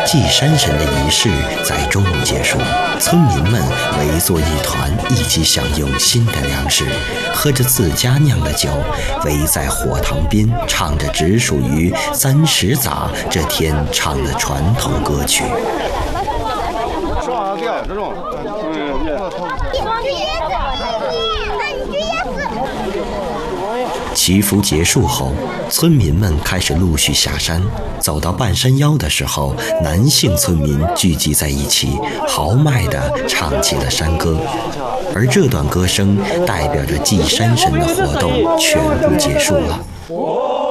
祭山神的仪式在中午结束，村民们围坐一团，一起享用新的粮食，喝着自家酿的酒，围在火塘边，唱着只属于30咋这天唱的传统歌曲。祈福结束后，村民们开始陆续下山。走到半山腰的时候，男性村民聚集在一起，豪迈地唱起了山歌。而这段歌声代表着祭山神的活动全部结束了。